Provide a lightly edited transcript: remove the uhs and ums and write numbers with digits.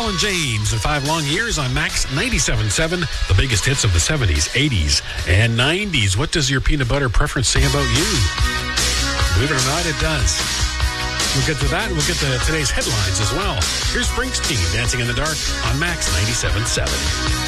Alan James and 5 Long Years on Max 97.7, the biggest hits of the 70s, 80s, and 90s. What does your peanut butter preference say about you? Believe it or not, it does. We'll get to that, and we'll get to today's headlines as well. Here's Springsteen, Dancing in the Dark on Max 97.7.